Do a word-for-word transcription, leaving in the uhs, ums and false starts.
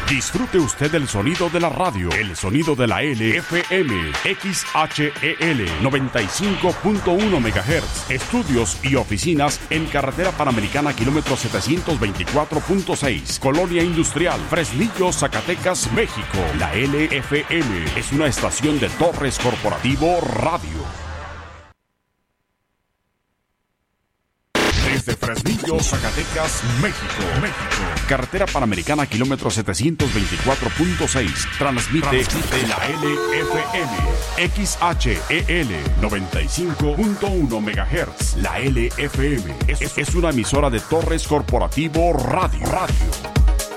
Disfrute usted del sonido de la radio, el sonido de la L F M, X H E L noventa y cinco punto uno megahertz. Estudios y oficinas en Carretera Panamericana, kilómetro setecientos veinticuatro punto seis, Colonia Industrial, Fresnillo, Zacatecas, México. La L F M es una estación de Torres Corporativo Radio. Desde Fresnillo, Zacatecas, México, México. Carretera Panamericana, kilómetro setecientos veinticuatro punto seis. Transmite, Transmite la L F M, X H E L noventa y cinco punto uno megahertz. La L F M es, es una emisora de Torres Corporativo Radio. Radio.